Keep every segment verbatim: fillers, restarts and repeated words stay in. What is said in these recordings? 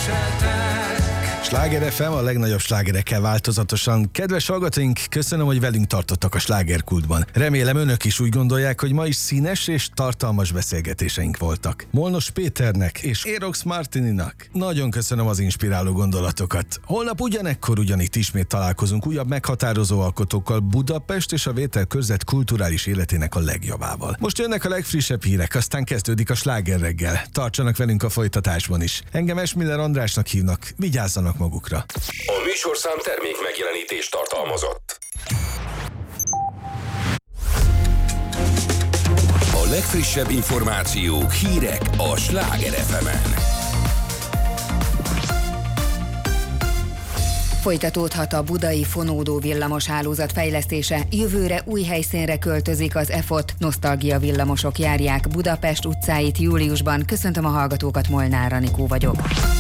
Sláger ef em, a legnagyobb slágerekkel változatosan. Kedves hallgatóink, köszönöm, hogy velünk tartottak a slágerkultban. Remélem, önök is úgy gondolják, hogy ma is színes és tartalmas beszélgetéseink voltak. Molnos Péternek és Erox Martininak nagyon köszönöm az inspiráló gondolatokat. Holnap ugyanekkor ugyanitt ismét találkozunk újabb meghatározó alkotókkal, Budapest és a Vételkörzet kulturális életének a legjobbával. Most jönnek a legfrissebb hírek, aztán kezdődik a sláger reggel. Tartsanak velünk a folytatásban is. Engem Esmiller Andrásnak hívnak, vigyázzanak magukra. A műsorszám termék megjelenítést tartalmazott. A legfrissebb információk, hírek a Sláger ef emen. Folytatódhat a budai fonódó villamos hálózat fejlesztése, jövőre új helyszínre költözik az e ef o té, nosztalgia villamosok járják Budapest utcáit júliusban. Köszöntöm a hallgatókat, Molnár Anikó vagyok.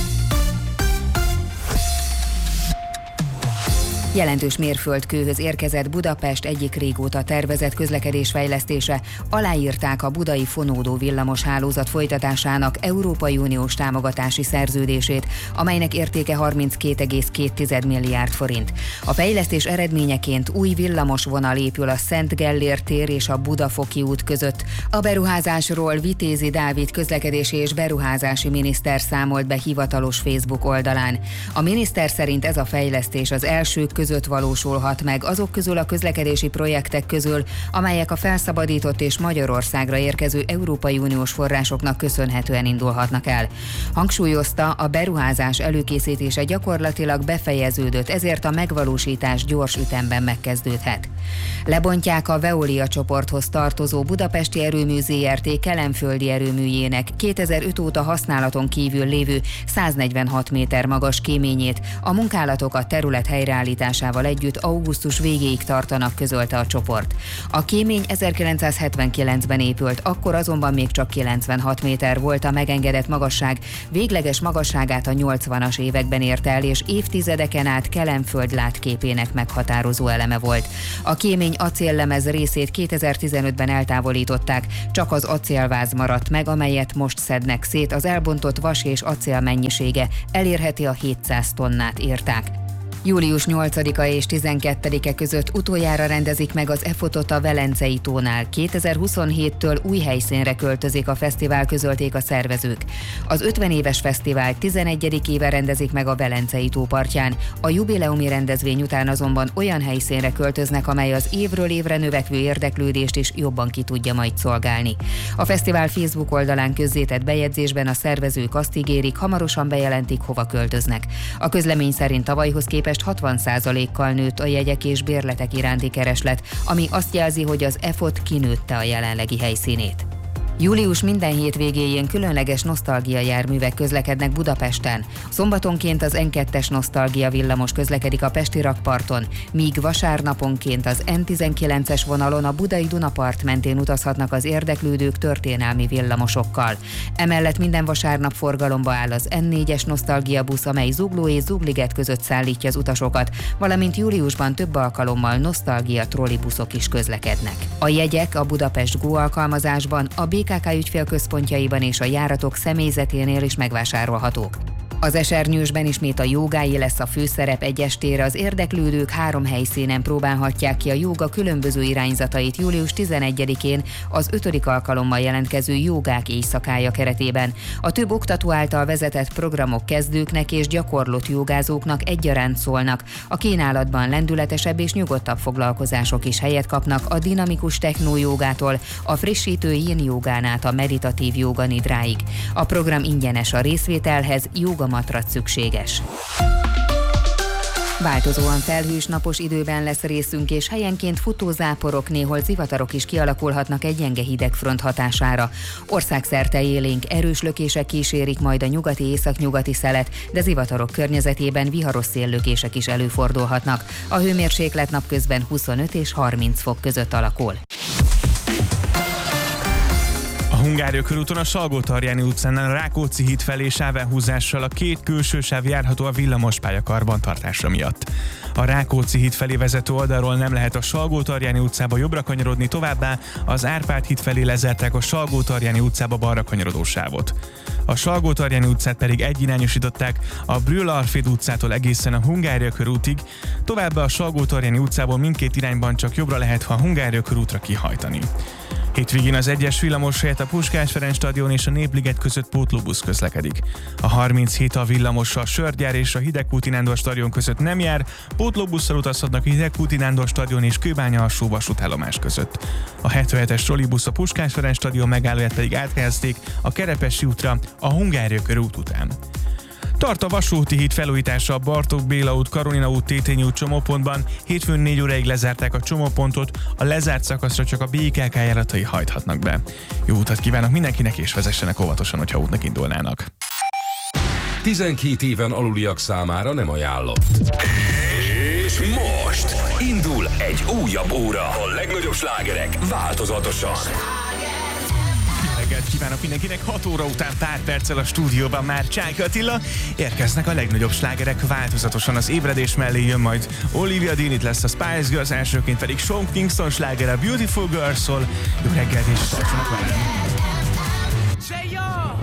Jelentős mérföldkőhöz érkezett Budapest egyik régóta tervezett közlekedésfejlesztése. Aláírták a budai fonódó villamos hálózat folytatásának Európai Uniós támogatási szerződését, amelynek értéke harminckét egész két milliárd forint. A fejlesztés eredményeként új villamos vonal épül a Szent Gellért tér és a Budafoki út között. A beruházásról Vitézi Dávid közlekedési és beruházási miniszter számolt be hivatalos Facebook oldalán. A miniszter szerint ez a fejlesztés az első között valósulhat meg azok közül a közlekedési projektek közül, amelyek a felszabadított és Magyarországra érkező Európai Uniós forrásoknak köszönhetően indulhatnak el. Hangsúlyozta, a beruházás előkészítése gyakorlatilag befejeződött, ezért a megvalósítás gyors ütemben megkezdődhet. Lebontják a Veolia csoporthoz tartozó Budapesti Erőmű zé er té kelenföldi erőműjének kétezer-öt óta használaton kívül lévő száznegyvenhat méter magas kéményét. A munkálatok a terület helyreállításával együtt augusztus végéig tartanak, közölte a csoport. A kémény ezerkilencszázhetvenkilencben épült, akkor azonban még csak kilencvenhat méter volt a megengedett magasság, végleges magasságát a nyolcvanas években ért el, és évtizedeken át Kelenföld látképének meghatározó eleme volt. A kémény acéllemez részét kétezer-tizenötben eltávolították, csak az acélváz maradt meg, amelyet most szednek szét, az elbontott vas és acél mennyisége elérheti a hétszáz tonnát, írták. július nyolcadika és tizenkettedike között utoljára rendezik meg az e ef o té-ot a Velencei tónál. kétezer-huszonhéttől új helyszínre költözik a fesztivál, közölték a szervezők. Az ötven éves fesztivál tizenegyedik éve rendezik meg a Velencei tó partján. A jubileumi rendezvény után azonban olyan helyszínre költöznek, amely az évről évre növekvő érdeklődést is jobban ki tudja majd szolgálni. A fesztivál Facebook oldalán közzétett bejegyzésben a szervezők azt ígérik, hamarosan bejelentik, hova költöznek. A közlemény szerint tavalyhoz képest hatvan százalékkal nőtt a jegyek és bérletek iránti kereslet, ami azt jelzi, hogy az e ef o té kinőtte a jelenlegi helyszínét. Július minden hétvégéjén különleges nosztalgia járművek közlekednek Budapesten. Szombatonként az en kettes nosztalgia villamos közlekedik a pesti rakparton, míg vasárnaponként az en tizenkilences vonalon a budai Dunapart mentén utazhatnak az érdeklődők történelmi villamosokkal. Emellett minden vasárnap forgalomba áll az en négyes nosztalgia busz, amely Zugló és Zugliget között szállítja az utasokat, valamint júliusban több alkalommal nosztalgia trollibuszok is közlekednek. A jegyek a Budapest Go alkalmazásban, a bé ká ká ügyfélközpontjaiban és a járatok személyzeténél is megvásárolhatók. Az esernyősben ismét a jógáé lesz a főszerep. Egy estére az érdeklődők három helyszínen próbálhatják ki a jóga különböző irányzatait július tizenegyedikén az ötödik alkalommal jelentkező jogák éjszakája keretében. A több oktató által vezetett programok kezdőknek és gyakorlott jogázóknak egyaránt szólnak. A kínálatban lendületesebb és nyugodtabb foglalkozások is helyet kapnak, a dinamikus technójogától a frissítő yin jogán át a meditatív jóga nidráig. A program ingyenes, a részvételhez jóga matrac szükséges. Változóan felhős napos időben lesz részünk, és helyenként futózáporok, néhol zivatarok is kialakulhatnak egy gyenge hidegfront hatására. Országszerte élénk erős lökések kísérik majd a nyugati északnyugati szelet, de zivatarok környezetében viharos széllökések is előfordulhatnak. A hőmérséklet napközben huszonöt és harminc fok között alakul. A Hungária körúton a Salgótarjáni utcánál a Rákóczi híd felé sávelhúzással a két külső sáv járható a villamospálya karbantartása miatt. A Rákóczi híd felé vezető oldalról nem lehet a Salgótarjáni utcába jobbra kanyarodni, továbbá az Árpád híd felé lezárták a Salgótarjáni utcába balra kanyarodó sávot. A Salgótarjáni utcát pedig egyirányosították a Brühl-Alfréd utcától egészen a Hungária körútig, továbbá a Salgótarjáni utcából mindkét irányban csak jobbra lehet, ha a Hungária körútra kihajtani. Hétvégén az egyes villamos helyett a Puskás Ferenc stadion és a Népliget között pótlóbusz közlekedik. A harminchét A villamos a Sörgyár és a Hidegkúti Nándor stadion között nem jár, pótlóbusszal utazhatnak a Hidegkúti Nándor stadion és Kőbánya alsó vasútállomás között. A hetvenhetes trollibusz a Puskás Ferenc stadion megállóját pedig áthelyezték a Kerepesi útra a Hungária körút után. Tart a vasúti híd felújítása a Bartók Béla út, Karolina út, Tétényi út csomópontban. Hétfőn négy óráig lezárták a csomópontot, a lezárt szakaszra csak a bé ká ká járatai hajthatnak be. Jó utat kívánok mindenkinek, és vezessenek óvatosan, hogyha útnak indulnának. tizenkét éven aluliak számára nem ajánlott. És most indul egy újabb óra. A legnagyobb slágerek változatosan. Reggelt kívánok mindenkinek, hat óra után pár perccel a stúdióban már Csáky Attila. Érkeznek a legnagyobb slágerek változatosan. Az ébredés mellé jön majd Olivia Dean, itt lesz a Spice Girls, elsőként pedig Sean Kingston slágere Beautiful Girls-szól. Jó reggelt és tartsanak velem!